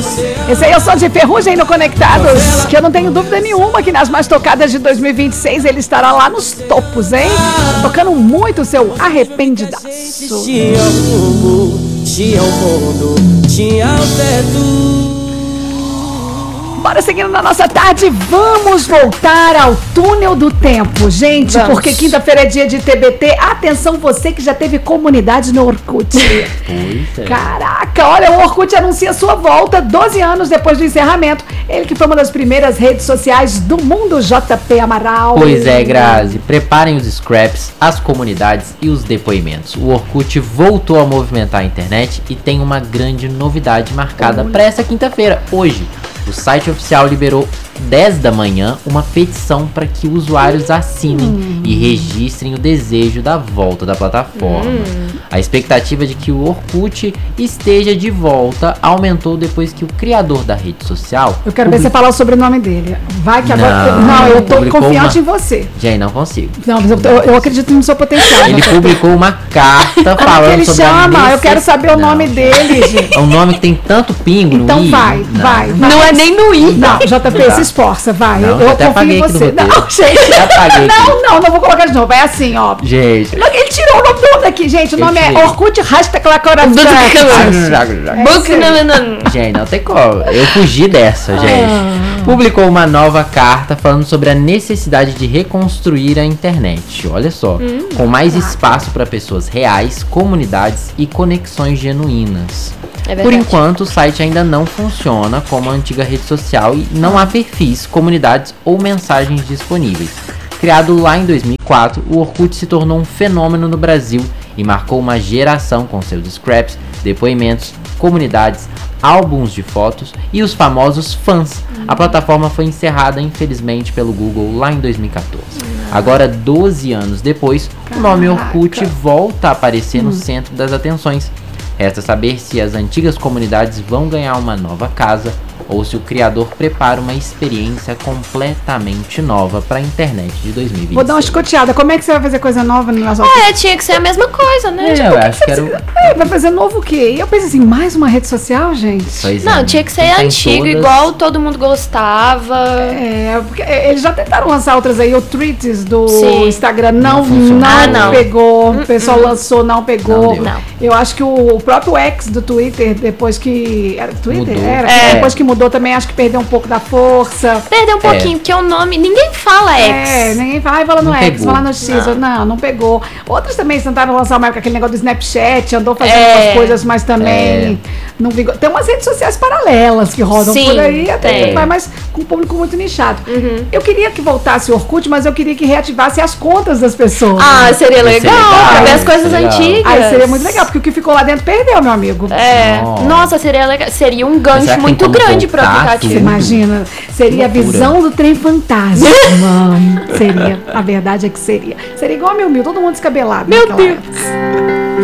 Esse aí é o som de Ferrugem no Conectados, que eu não tenho dúvida nenhuma que nas mais tocadas de 2026 ele estará lá nos topos, hein? Tocando muito o seu Arrependidaço. Tinha o rumo, tinha o mundo, tinha o teto. Bora seguindo na nossa tarde, vamos voltar ao túnel do tempo, gente, porque quinta-feira é dia de TBT. Atenção, você que já teve comunidade no Orkut. Caraca, olha, o Orkut anuncia sua volta 12 anos depois do encerramento. Ele que foi uma das primeiras redes sociais do mundo, JP Amaral. Pois é, Grazi, preparem os scraps, as comunidades e os depoimentos. O Orkut voltou a movimentar a internet e tem uma grande novidade marcada para essa quinta-feira, hoje. O site oficial liberou 10 da manhã uma petição para que usuários assinem e registrem o desejo da volta da plataforma. A expectativa de que o Orkut esteja de volta aumentou depois que o criador da rede social... Eu quero ver você falar o sobrenome dele. Vai que agora... Não, eu tô confiante em você. Gente, não consigo. Não, mas eu acredito no seu potencial. Ele publicou uma carta falando que ele sobre chama? Eu quero saber o nome dele, gente. É um nome que tem tanto pingo no então i. Vai. Não é nem no i. Não, JP, se esforça, vai. Não, eu até confio em você. Não, gente. Não vou colocar de novo. É assim, ó. Gente. Ele tirou o nome todo aqui, gente. O nome é Orkut Hashtag. Gente, não tem como. Eu fugi dessa, gente. Publicou uma nova carta falando sobre a necessidade de reconstruir a internet. Olha só. Com mais espaço para pessoas reais, comunidades e conexões genuínas. Por enquanto, o site ainda não funciona como a antiga rede social e não há perfis, comunidades ou mensagens disponíveis. Criado lá em 2004, o Orkut se tornou um fenômeno no Brasil e marcou uma geração com seus scraps, depoimentos, comunidades, álbuns de fotos e os famosos fãs. A plataforma foi encerrada, infelizmente, pelo Google lá em 2014. Agora, 12 anos depois, o nome Orkut volta a aparecer no centro das atenções. Resta saber se as antigas comunidades vão ganhar uma nova casa ou se o criador prepara uma experiência completamente nova para a internet de 2020. Vou dar uma escoteada. Como é que você vai fazer coisa nova nas outras? Tinha que ser a mesma coisa, né? Eu acho que era vai fazer novo o quê? E eu pensei assim, mais uma rede social, gente? Pois Não, é, tinha que ser tem antigo, todas. igual todo mundo gostava. Porque eles já tentaram lançar outras aí, o Tweets do Instagram não funcionou. pegou, o pessoal lançou, não pegou. Não deu. Eu acho que o próprio X do Twitter, depois que... Era Twitter? Mudou. Depois que mudou também, acho que perdeu um pouco da força. Perdeu um pouquinho, porque o nome... Ninguém fala X. Ninguém vai fala no Não X, pegou. fala no X. Não pegou. Outras também tentaram lançar uma época, aquele negócio do Snapchat, andou fazendo umas coisas, mas também não vigor. Tem umas redes sociais paralelas que rodam por aí, até vai, mas com um público muito nichado. Eu queria que voltasse o Orkut, mas eu queria que reativasse as contas das pessoas. Seria legal, pra ver as coisas antigas. Aí seria muito legal, porque o que ficou lá dentro perdeu, meu amigo. Nossa, seria legal. Seria um gancho muito grande pro aplicativo. Você imagina? Seria a visão do trem fantasma. Seria. A verdade é que seria. Seria igual a Mil, todo mundo descabelado. Meu Deus. Época.